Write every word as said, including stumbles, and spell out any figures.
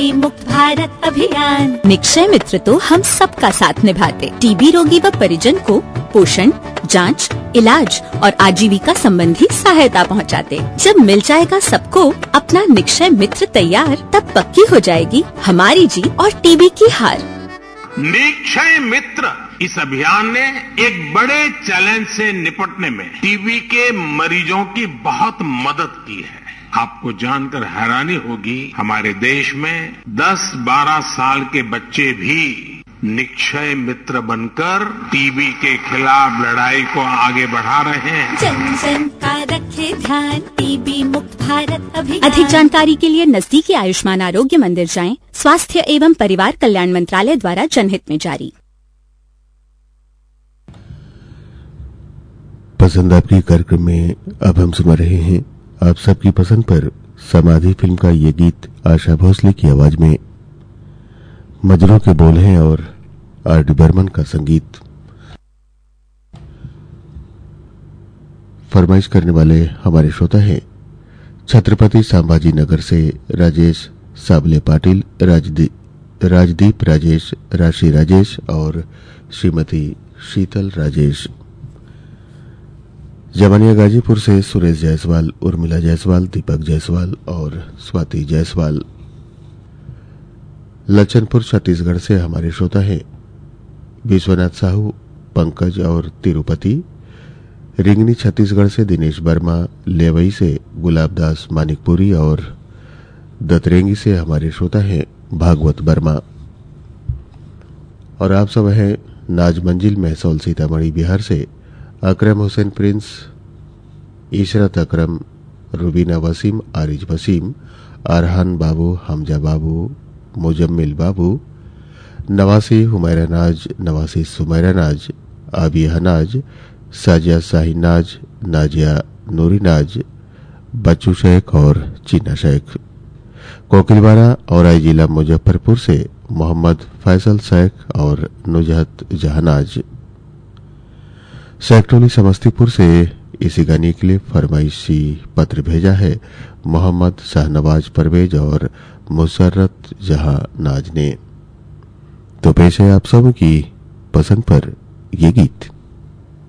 TB मुक्त भारत अभियान। निक्षय मित्र तो हम सबका साथ निभाते, टीबी रोगी व परिजन को पोषण, जांच, इलाज और आजीविका संबंधी सहायता पहुंचाते। जब मिल जाएगा सबको अपना निक्षय मित्र तैयार, तब पक्की हो जाएगी हमारी जीत और टीबी की हार। निक्षय मित्र इस अभियान ने एक बड़े चैलेंज से निपटने में टीबी के मरीजों की बहुत मदद की है। आपको जानकर हैरानी होगी, हमारे देश में दस बारह साल के बच्चे भी निक्षय मित्र बनकर टीबी के खिलाफ लड़ाई को आगे बढ़ा रहे हैं। जन जन का रखे ध्यान, टीबी मुक्त भारत अभियान। अधिक जानकारी के लिए नजदीकी आयुष्मान आरोग्य मंदिर जाएं। स्वास्थ्य एवं परिवार कल्याण मंत्रालय द्वारा जनहित में जारी। पसंद आपकी कार्यक्रम में अब हम सुना रहे हैं आप सबकी पसंद पर समाधि फिल्म का ये गीत आशा भोसले की आवाज में। मजनू के बोल हैं और आर डी बर्मन का संगीत। फरमाइश करने वाले हमारे श्रोता हैं छत्रपति संभाजी नगर से राजेश साबले पाटिल, राजदीप राजदीप राजेश, राशि राजेश और श्रीमती शीतल राजेश। जमानिया गाजीपुर से सुरेश जायसवाल, उर्मिला जायसवाल, दीपक जायसवाल और स्वाति जायसवाल। लचनपुर छत्तीसगढ़ से हमारे श्रोता हैं विश्वनाथ साहू, पंकज और तिरुपति। रिंगनी छत्तीसगढ़ से दिनेश वर्मा, लेवई से गुलाबदास मानिकपुरी और दतरेंगी से हमारे श्रोता हैं भागवत वर्मा। और आप सब हैं नाज मंजिल महसौल सीतामढ़ी बिहार से अकरम हुसैन प्रिंस, इशरत अकरम, रुबीना वसीम, आरिज वसीम, अरहान बाबू, हमजा बाबू, मुजम्मिल बाबू, नवासी हुमैरा नाज, नवासी सुमैरा नाज, आबिया नाज, साजिया शाही नाज, नाजिया नूरी नाज, बच्चू शेख और चीना शेख। कोकिलवाड़ा और जिला मुजफ्फरपुर से मोहम्मद फैसल शेख और नुजहत जहानाज। सैकटोली समस्तीपुर से इसी गाने के लिए फरमाइशी पत्र भेजा है मोहम्मद शाहनवाज परवेज और मुसर्रत जहां नाज ने। तो पेश है आप सब की पसंद पर ये गीत।